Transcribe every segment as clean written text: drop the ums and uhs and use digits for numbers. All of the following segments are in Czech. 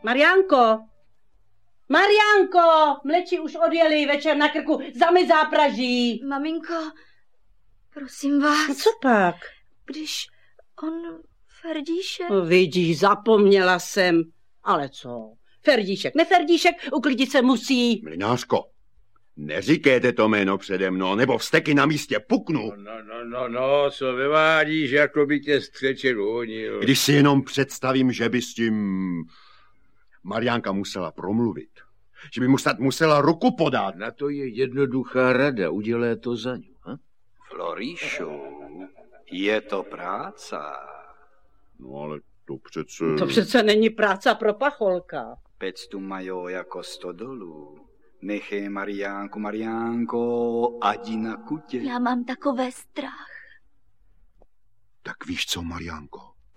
Mariánko! Mariánko! Mleči už odjeli večer na krku, zamy zápraží. Maminko, prosím vás. No co pak? Když on Ferdíšek... No vidíš, zapomněla jsem. Ale co? Ferdíšek, neferdíšek, uklidit se musí. Mlynářko, neříkejte to jméno přede mnou, nebo vzteky na místě puknu. No, co vyvádíš, jako by tě střeček honil. Když si jenom představím, že by s tím Mariánka musela promluvit, že by mu snad musela ruku podat. Na to je jednoduchá rada, udělá to za ňu. Ha? Floríšu, je to práce. No ale to přece... To přece není práce pro pacholka. Pec tu majou jako stodolu. Nechej Mariánko, adi na kutě. Já mám takové strach. Tak víš co, Mariánko?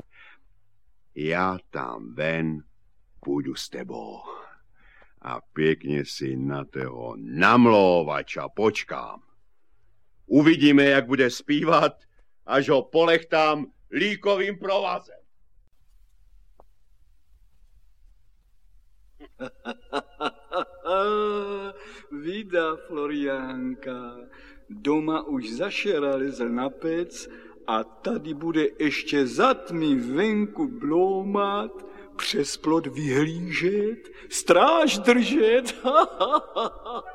Já tam ven půjdu s tebou a pěkně si na toho namlouvača počkám. Uvidíme, jak bude zpívat, až ho polechtám líkovým provazem. Vida, Floriánka, doma už zašera lezl na pec a tady bude ještě za tmy venku bloumat, přes plot vyhlížet, stráž držet.